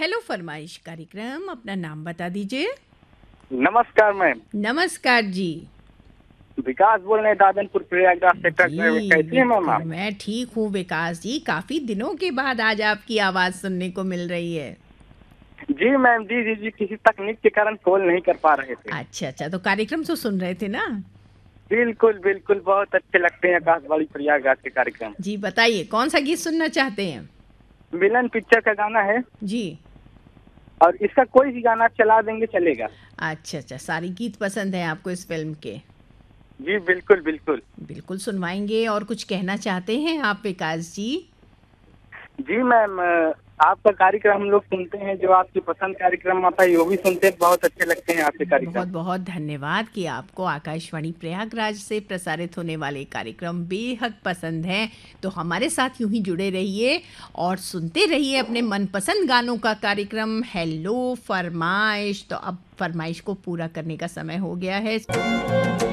Hello फरमाइश कार्यक्रम, अपना नाम बता दीजिए। नमस्कार मैम। नमस्कार जी। विकास बोल रहे हैं दादनपुर प्रयागराज से। जी कैसी हैं मैम आप? मैं ठीक हूँ विकास जी, काफी दिनों के बाद आज आपकी आवाज सुनने को मिल रही है। जी मैम, जी जी जी, किसी तकनीक के कारण कॉल नहीं कर पा रहे थे। अच्छा अच्छा, तो कार्यक्रम तो सुन रहे थे ना? बिल्कुल बिल्कुल, बहुत अच्छे लगते हैं आकाशवाणी प्रयागराज के कार्यक्रम। जी बताइए, कौन सा गीत सुनना चाहते हैं? विलन पिक्चर का गाना है जी। और इसका कोई भी गाना चला देंगे चलेगा। अच्छा अच्छा, सारी गीत पसंद है आपको इस फिल्म के? जी बिल्कुल बिल्कुल। बिल्कुल सुनवाएंगे। और कुछ कहना चाहते हैं आप विकास जी? जी मैम, आपका कार्यक्रम हम लोग सुनते हैं, जो आपकी पसंद कार्यक्रम आता है वो भी सुनते हैं, बहुत अच्छे लगते हैं आपके कार्यक्रम। बहुत बहुत धन्यवाद कि आपको आकाशवाणी प्रयागराज से प्रसारित होने वाले कार्यक्रम बेहद पसंद हैं। तो हमारे साथ यूं ही जुड़े रहिए और सुनते रहिए अपने मनपसंद गानों का कार्यक्रम हेलो फरमाइश। तो अब फरमाइश को पूरा करने का समय हो गया है।